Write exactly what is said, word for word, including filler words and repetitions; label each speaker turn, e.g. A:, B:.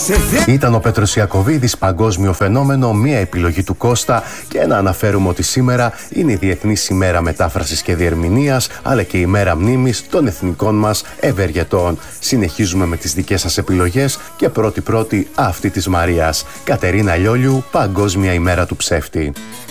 A: Ήταν ο Πέτρος Ιακωβίδης, παγκόσμιο φαινόμενο, μία επιλογή του Κώστα, και να αναφέρουμε ότι σήμερα είναι η Διεθνής ημέρα μετάφρασης και διερμηνίας, αλλά και η μέρα μνήμης των εθνικών μας ευεργετών. Συνεχίζουμε με τις δικές σας επιλογές και πρώτη-πρώτη αυτή της Μαρίας. Κατερίνα Λιόλιου, Παγκόσμια ημέρα του ψεύτη.